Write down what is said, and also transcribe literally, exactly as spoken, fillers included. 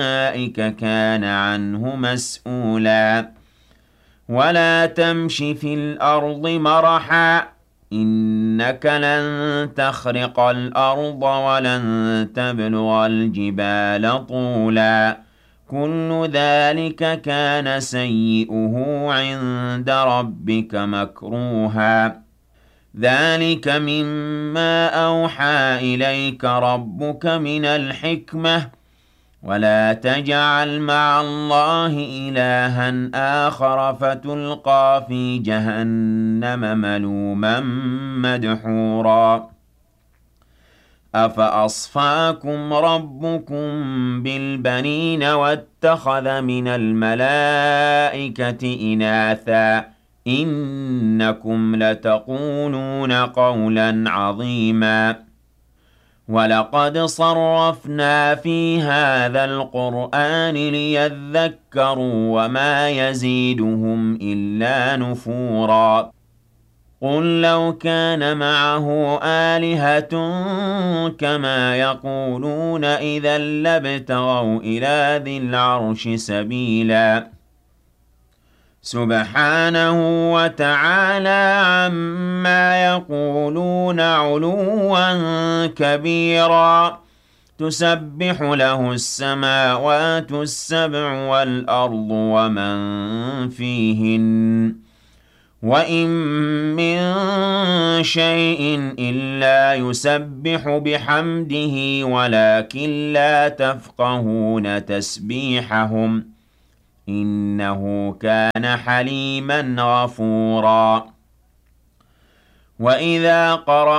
أولئك كان عنه مسؤولا ولا تمش في الأرض مرحا إنك لن تخرق الأرض ولن تبلغ الجبال طولا كل ذلك كان سيئه عند ربك مكروها ذلك مما أوحى إليك ربك من الحكمة ولا تجعل مع الله إلها آخر فتلقى في جهنم ملوما مدحورا أفأصفاكم ربكم بالبنين واتخذ من الملائكة إناثا إنكم لتقولون قولا عظيما ولقد صرفنا في هذا القرآن ليذكروا وما يزيدهم إلا نفورا قل لو كان معه آلهة كما يقولون إذا لابتغوا إلى ذي العرش سبيلا سبحانه وتعالى عما يقولون علوا كبيرا تسبح له السماوات السبع والأرض ومن فيهن وَإِن مِّن شَيْءٍ إِلَّا يُسَبِّحُ بِحَمْدِهِ وَلَكِن لَّا تَفْقَهُونَ تَسْبِيحَهُمْ إِنَّهُ كَانَ حَلِيمًا غَفُورًا وَإِذَا قَرَأْتَ